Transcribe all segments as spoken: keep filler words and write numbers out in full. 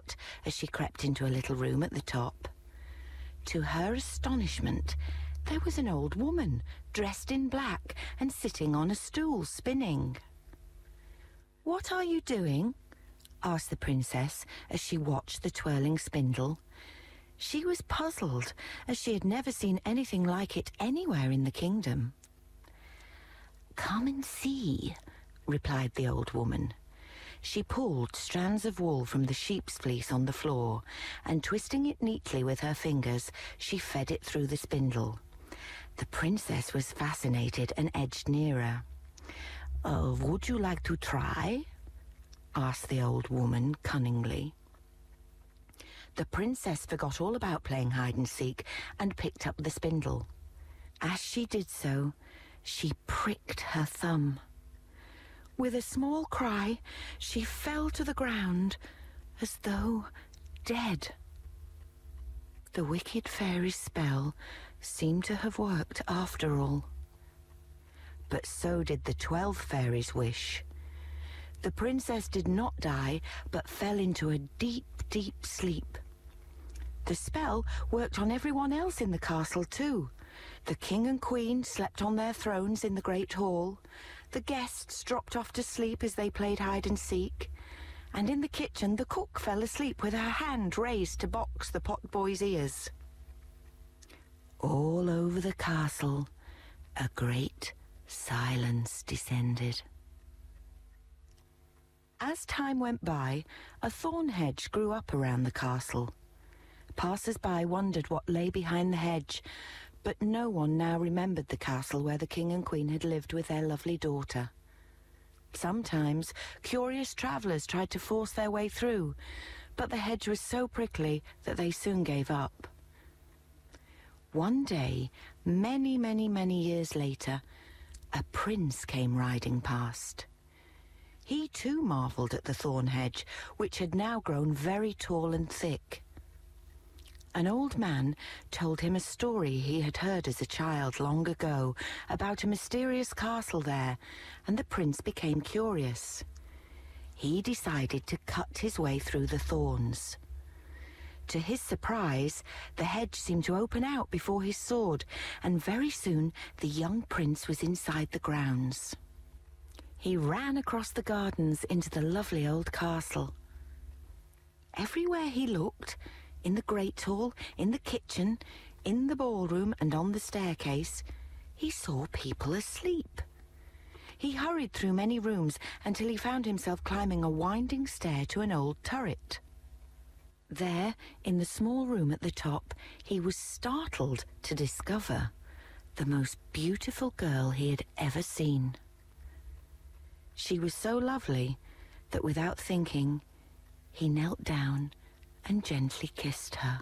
shut as she crept into a little room at the top. To her astonishment, there was an old woman dressed in black and sitting on a stool spinning. "What are you doing?" asked the princess as she watched the twirling spindle. She was puzzled, as she had never seen anything like it anywhere in the kingdom. "Come and see," replied the old woman. She pulled strands of wool from the sheep's fleece on the floor, and twisting it neatly with her fingers, she fed it through the spindle. The princess was fascinated and edged nearer. "Uh, would you like to try?" asked the old woman cunningly. The princess forgot all about playing hide-and-seek and picked up the spindle. As she did so, she pricked her thumb. With a small cry, she fell to the ground as though dead. The wicked fairy's spell seemed to have worked after all. But so did the twelve fairies' wish. The princess did not die, but fell into a deep, deep sleep. The spell worked on everyone else in the castle too. The king and queen slept on their thrones in the great hall. The guests dropped off to sleep as they played hide-and-seek. And in the kitchen, the cook fell asleep with her hand raised to box the potboy's ears. All over the castle, a great silence descended. As time went by, a thorn hedge grew up around the castle. Passers-by wondered what lay behind the hedge, but no one now remembered the castle where the king and queen had lived with their lovely daughter. Sometimes curious travellers tried to force their way through, but the hedge was so prickly that they soon gave up. One day, many, many, many years later, a prince came riding past. He too marvelled at the thorn hedge, which had now grown very tall and thick. An old man told him a story he had heard as a child long ago about a mysterious castle there, and the prince became curious. He decided to cut his way through the thorns. To his surprise, the hedge seemed to open out before his sword, and very soon the young prince was inside the grounds. He ran across the gardens into the lovely old castle. Everywhere he looked, in the great hall, in the kitchen, in the ballroom, and on the staircase, he saw people asleep. He hurried through many rooms until he found himself climbing a winding stair to an old turret. There, in the small room at the top, he was startled to discover the most beautiful girl he had ever seen. She was so lovely that without thinking, he knelt down and gently kissed her.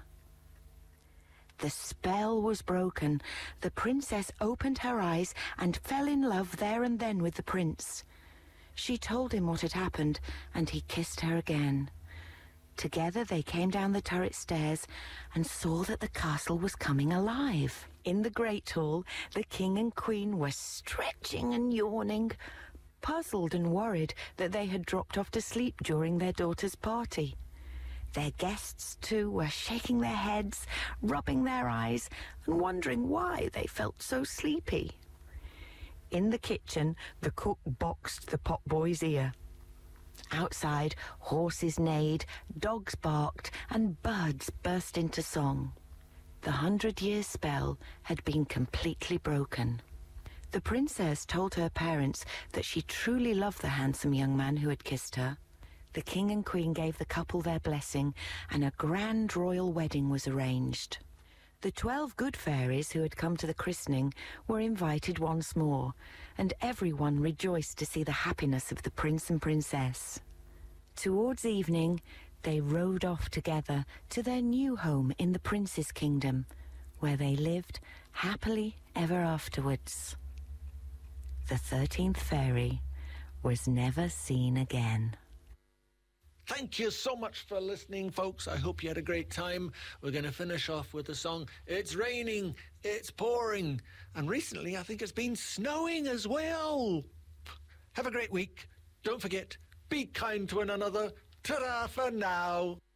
The spell was broken. The princess opened her eyes and fell in love there and then with the prince. She told him what had happened, and he kissed her again. Together they came down the turret stairs and saw that the castle was coming alive. In the great hall, the king and queen were stretching and yawning, puzzled and worried that they had dropped off to sleep during their daughter's party. Their guests, too, were shaking their heads, rubbing their eyes, and wondering why they felt so sleepy. In the kitchen, the cook boxed the potboy's ear. Outside, horses neighed, dogs barked, and birds burst into song. The hundred-year spell had been completely broken. The princess told her parents that she truly loved the handsome young man who had kissed her. The king and queen gave the couple their blessing, and a grand royal wedding was arranged. The twelve good fairies who had come to the christening were invited once more, and everyone rejoiced to see the happiness of the prince and princess. Towards evening, they rode off together to their new home in the prince's kingdom, where they lived happily ever afterwards. The thirteenth fairy was never seen again. Thank you so much for listening, folks. I hope you had a great time. We're going to finish off with the song It's Raining, It's Pouring. And recently, I think it's been snowing as well. Have a great week. Don't forget, be kind to one another. Ta-ra for now.